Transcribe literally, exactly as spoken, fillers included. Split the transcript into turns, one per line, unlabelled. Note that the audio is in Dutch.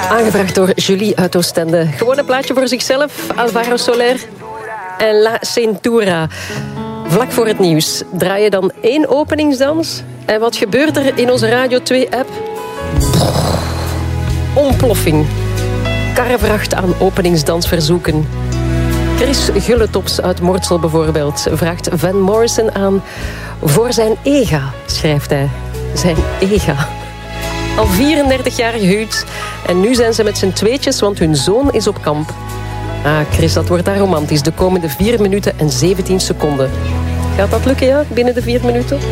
Aangevraagd door Julie uit Oostende. Gewoon een plaatje voor zichzelf. Alvaro Soler en La Cintura. Vlak voor het nieuws draai je dan één openingsdans. En wat gebeurt er in onze Radio twee-app? Ontploffing. Karrevracht aan openingsdansverzoeken. Chris Gulletops uit Mortsel bijvoorbeeld vraagt Van Morrison aan voor zijn ega, schrijft hij. Zijn ega. Al vierendertig jaar gehuwd en nu zijn ze met z'n tweetjes, want hun zoon is op kamp. Ah, Chris, dat wordt daar romantisch. De komende vier minuten en zeventien seconden. Gaat dat lukken, ja? Binnen de vier minuten?